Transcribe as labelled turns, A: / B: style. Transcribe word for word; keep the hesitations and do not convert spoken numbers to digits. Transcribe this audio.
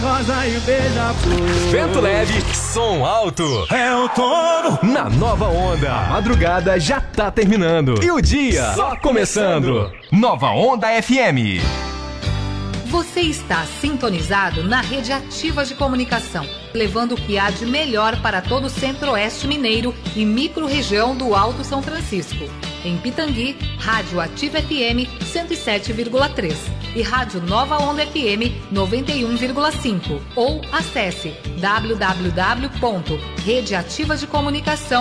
A: Rosa e beija-flor.
B: Vento leve, som alto.
A: É outono.
B: Na nova onda. A madrugada já tá terminando. E o dia só começando. Nova Onda F M.
C: Você está sintonizado na Rede Ativa de Comunicação, levando o que há de melhor para todo o centro-oeste mineiro e micro-região do Alto São Francisco. Em Pitangui, Rádio Ativa F M cento e sete vírgula três e Rádio Nova Onda F M noventa e um vírgula cinco. Ou acesse w w w ponto rede ativa de comunicação